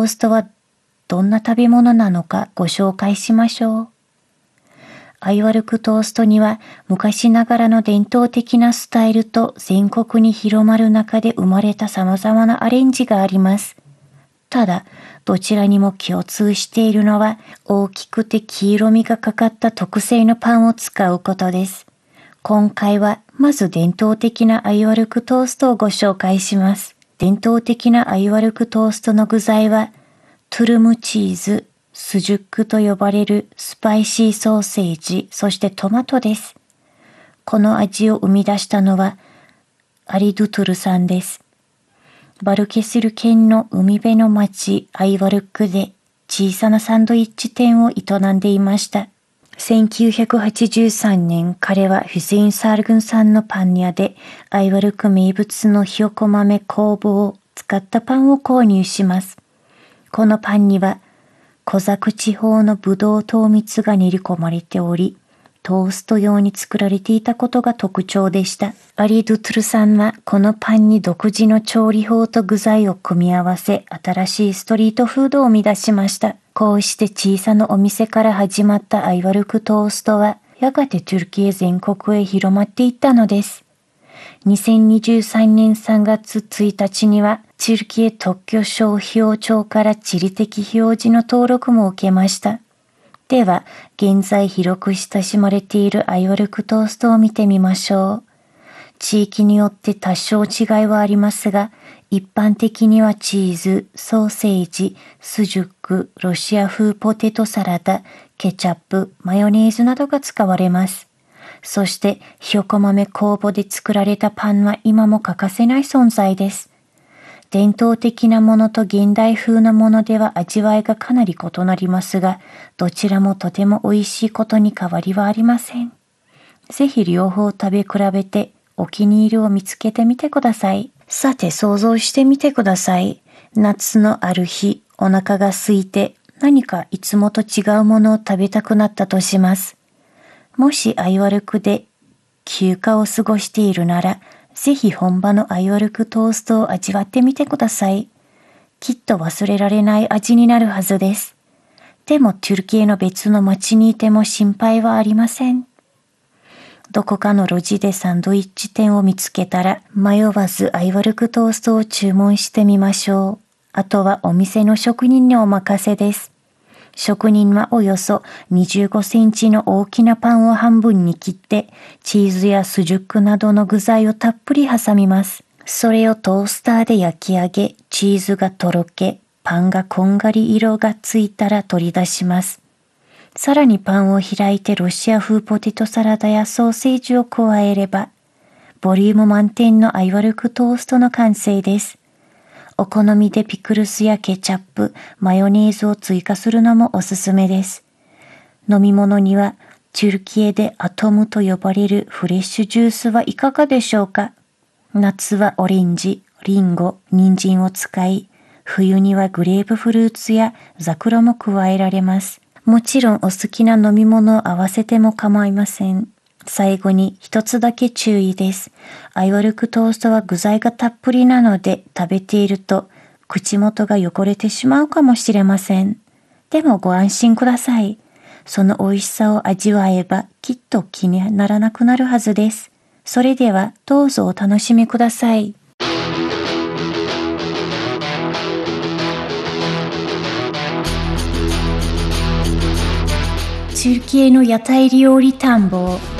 ーストはどんな食べ物なのかご紹介しましょう。アイワルクトーストには昔ながらの伝統的なスタイルと全国に広まる中で生まれた様々なアレンジがあります。ただ、どちらにも共通しているのは大きくて黄色みがかかった特製のパンを使うことです。今回はまず伝統的なアイワルクトーストをご紹介します。伝統的なアイワルクトーストの具材はトゥルムチーズ、スジュックと呼ばれるスパイシーソーセージ、そしてトマトです。この味を生み出したのはアリドゥトゥルさんです。バルケスル県の海辺の町アイワルクで小さなサンドイッチ店を営んでいました。1983年、彼はフュセイン・サールグンさんのパン屋でアイワルク名物のひよこ豆酵母を使ったパンを購入します。このパンにはコザク地方のブドウ糖蜜が練り込まれており、トースト用に作られていたことが特徴でした。アリ・ドゥトゥルさんはこのパンに独自の調理法と具材を組み合わせ、新しいストリートフードを生み出しました。こうして小さなお店から始まったアイワルクトーストは、やがてトゥルキエ全国へ広まっていったのです。2023年3月1日には、トゥルキエ特許商標庁から地理的表示の登録も受けました。では、現在広く親しまれているアイワルクトーストを見てみましょう。地域によって多少違いはありますが、一般的にはチーズ、ソーセージ、スジュック、ロシア風ポテトサラダ、ケチャップ、マヨネーズなどが使われます。そして、ひよこ豆酵母で作られたパンは今も欠かせない存在です。伝統的なものと現代風なものでは味わいがかなり異なりますが、どちらもとても美味しいことに変わりはありません。ぜひ両方食べ比べてお気に入りを見つけてみてください。さて想像してみてください。夏のある日、お腹が空いて何かいつもと違うものを食べたくなったとします。もしアイワルクで休暇を過ごしているなら、ぜひ本場のアイワルクトーストを味わってみてください。きっと忘れられない味になるはずです。でもトゥルキエの別の町にいても心配はありません。どこかの路地でサンドイッチ店を見つけたら迷わずアイワルクトーストを注文してみましょう。あとはお店の職人にお任せです。職人はおよそ25センチの大きなパンを半分に切ってチーズやスジュックなどの具材をたっぷり挟みます。それをトースターで焼き上げ、チーズがとろけ、パンがこんがり色がついたら取り出します。さらにパンを開いてロシア風ポテトサラダやソーセージを加えれば、ボリューム満点のアイワルクトーストの完成です。お好みでピクルスやケチャップ、マヨネーズを追加するのもおすすめです。飲み物にはトゥルキエでアトムと呼ばれるフレッシュジュースはいかがでしょうか。夏はオレンジ、リンゴ、人参を使い、冬にはグレープフルーツやザクロも加えられます。もちろんお好きな飲み物を合わせても構いません。最後に一つだけ注意です。アイワルクトーストは具材がたっぷりなので食べていると口元が汚れてしまうかもしれません。でもご安心ください。その美味しさを味わえばきっと気にならなくなるはずです。それではどうぞお楽しみください。トゥルキエの屋台料理探訪。